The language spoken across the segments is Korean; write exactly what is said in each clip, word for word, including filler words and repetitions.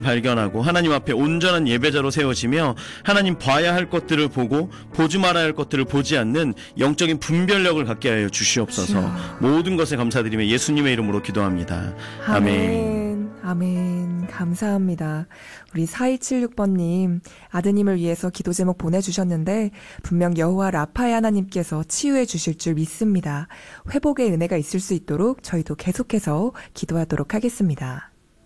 발견하고 하나님 앞에 온전한 예배자로 세워지며 하나님 봐야 할 것들을 보고 보지 말아야 할 것들을 보지 않는 영적인 분별력을 갖게 하여 주시옵소서. 주여. 모든 것에 감사드리며 예수님의 이름으로 기도합니다. 아멘. 아멘. 아멘. 감사합니다. 우리 사이칠육 번님 아드님을 위해서 기도 제목 보내주셨는데 분명 여호와 라파의 하나님께서 치유해 주실 줄 믿습니다. 회복의 은혜가 있을 수 있도록 저희도 계속해서 기도하도록 하겠습니다.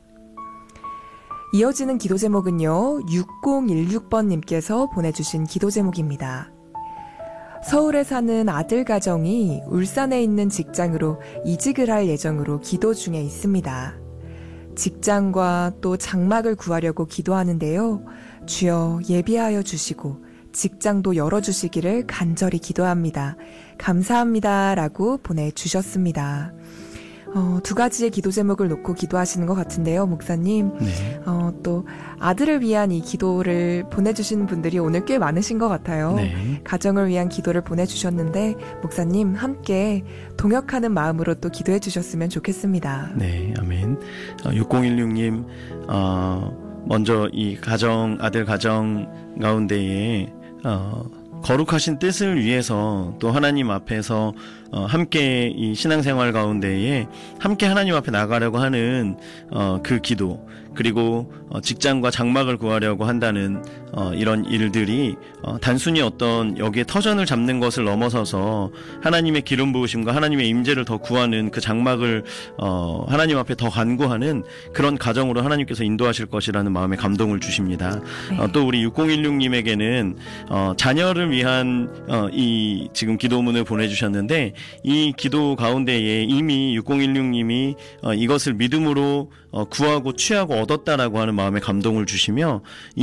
이어지는 기도 제목은요, 육공일육 번님께서 보내주신 기도 제목입니다. 서울에 사는 아들 가정이 울산에 있는 직장으로 이직을 할 예정으로 기도 중에 있습니다. 직장과 또 장막을 구하려고 기도하는데요. 주여 예비하여 주시고 직장도 열어주시기를 간절히 기도합니다. 감사합니다. 라고 보내주셨습니다. 어, 두 가지의 기도 제목을 놓고 기도하시는 것 같은데요, 목사님. 네. 어, 또 아들을 위한 이 기도를 보내주신 분들이 오늘 꽤 많으신 것 같아요. 네. 가정을 위한 기도를 보내주셨는데 목사님 함께 동역하는 마음으로 또 기도해 주셨으면 좋겠습니다. 네, 아멘. 어, 육공일육님 어, 먼저 이 가정, 아들 가정 가운데에 어, 거룩하신 뜻을 위해서 또 하나님 앞에서 어, 함께 이 신앙생활 가운데에 함께 하나님 앞에 나가려고 하는 어, 그 기도, 그리고 어, 직장과 장막을 구하려고 한다는 어, 이런 일들이 어, 단순히 어떤 여기에 터전을 잡는 것을 넘어서서 하나님의 기름 부으심과 하나님의 임재를 더 구하는 그 장막을 어, 하나님 앞에 더 간구하는 그런 가정으로 하나님께서 인도하실 것이라는 마음에 감동을 주십니다. 네. 어, 또 우리 육공일육님에게는 어, 자녀를 위한 어, 이 지금 기도문을 보내주셨는데, 이 기도 가운데에 이미 육공일육님이 어, 이것을 믿음으로 어, 구하고 취하고 얻었다라고 하는 마음에 감동을 주시며,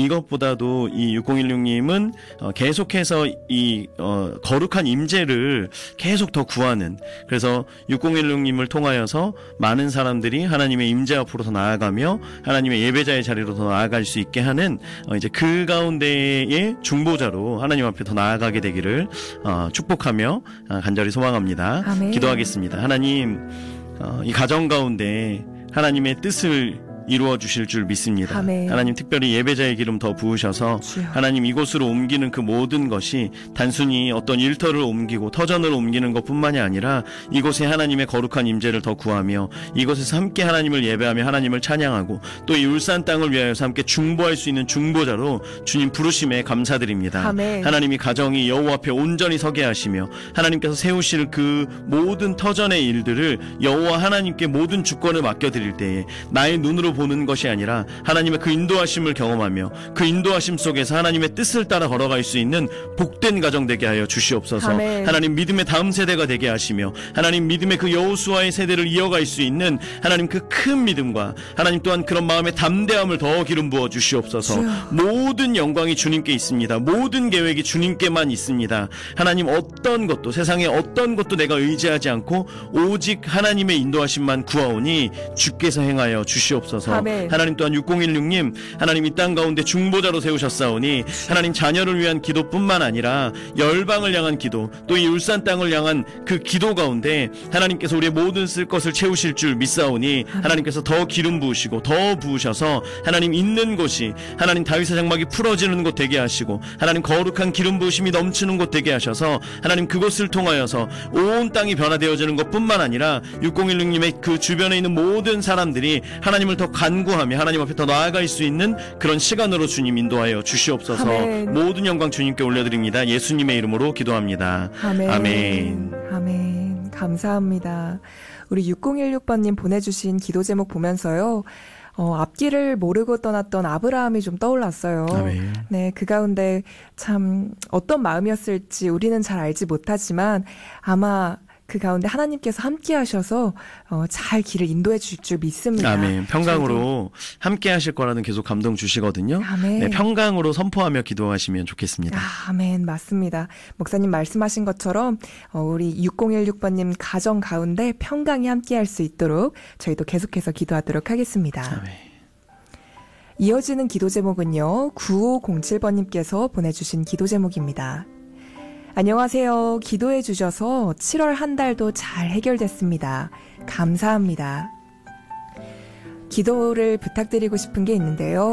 이것보다도 이 육공일육님은 어, 계속해서 이 어, 거룩한 임재를 계속 더 구하는, 그래서 육공일육님을 통하여서 많은 사람들이 하나님의 임재 앞으로 더 나아가며 하나님의 예배자의 자리로 더 나아갈 수 있게 하는 어, 이제 그 가운데의 중보자로 하나님 앞에 더 나아가게 되기를 어, 축복하며 어, 간절히 소망합니다. 아멘. 기도하겠습니다. 하나님, 어, 이 가정 가운데 하나님의 뜻을 이루어 주실 줄 믿습니다. 아멘. 하나님, 특별히 예배자의 기름 더 부으셔서 주여. 하나님 이곳으로 옮기는 그 모든 것이 단순히 어떤 일터를 옮기고 터전을 옮기는 것뿐만이 아니라 이곳에 하나님의 거룩한 임재를 더 구하며 이곳에서 함께 하나님을 예배하며 하나님을 찬양하고 또 이 울산 땅을 위하여서 함께 중보할 수 있는 중보자로 주님 부르심에 감사드립니다. 아멘. 하나님이 가정이 여호와 앞에 온전히 서게 하시며 하나님께서 세우실 그 모든 터전의 일들을 여호와 하나님께 모든 주권을 맡겨드릴 때에 나의 눈으로 보는 것이 아니라 하나님의 그 인도하심을 경험하며 그 인도하심 속에서 하나님의 뜻을 따라 걸어갈 수 있는 복된 가정 되게 하여 주시옵소서. 아멘. 하나님 믿음의 다음 세대가 되게 하시며 하나님 믿음의 그 여호수아의 세대를 이어갈 수 있는 하나님 그 큰 믿음과 하나님 또한 그런 마음의 담대함을 더 기름 부어 주시옵소서. 주여. 모든 영광이 주님께 있습니다. 모든 계획이 주님께만 있습니다. 하나님, 어떤 것도, 세상에 어떤 것도 내가 의지하지 않고 오직 하나님의 인도하심만 구하오니 주께서 행하여 주시옵소서. 아멘. 하나님, 또한 육공일육님 하나님 이 땅 가운데 중보자로 세우셨사오니 하나님 자녀를 위한 기도뿐만 아니라 열방을 향한 기도, 또 이 울산 땅을 향한 그 기도 가운데 하나님께서 우리의 모든 쓸 것을 채우실 줄 믿사오니 하나님께서 더 기름 부으시고 더 부으셔서 하나님 있는 곳이 하나님 다윗의 장막이 풀어지는 곳 되게 하시고 하나님 거룩한 기름 부으심이 넘치는 곳 되게 하셔서 하나님 그곳을 통하여서 온 땅이 변화되어지는 것뿐만 아니라 육공일육님의 그 주변에 있는 모든 사람들이 하나님을 더 간구하며 하나님 앞에 더 나아갈 수 있는 그런 시간으로 주님 인도하여 주시옵소서. 아멘. 모든 영광 주님께 올려드립니다. 예수님의 이름으로 기도합니다. 아멘. 아멘. 아멘. 감사합니다. 우리 육공일육 번님 보내주신 기도 제목 보면서요. 어, 앞길을 모르고 떠났던 아브라함이 좀 떠올랐어요. 아멘. 네, 그 가운데 참 어떤 마음이었을지 우리는 잘 알지 못하지만 아마 그 가운데 하나님께서 함께 하셔서 어, 잘 길을 인도해 주실 줄 믿습니다. 아멘. 평강으로 함께 하실 거라는 계속 감동 주시거든요. 아멘. 네, 평강으로 선포하며 기도하시면 좋겠습니다. 아, 아멘. 맞습니다. 목사님 말씀하신 것처럼 어, 우리 육공일육 번님 가정 가운데 평강이 함께 할 수 있도록 저희도 계속해서 기도하도록 하겠습니다. 아멘. 이어지는 기도 제목은요. 구오공칠 번님께서 보내주신 기도 제목입니다. 안녕하세요. 기도해 주셔서 칠월 한 달도 잘 해결됐습니다. 감사합니다. 기도를 부탁드리고 싶은 게 있는데요.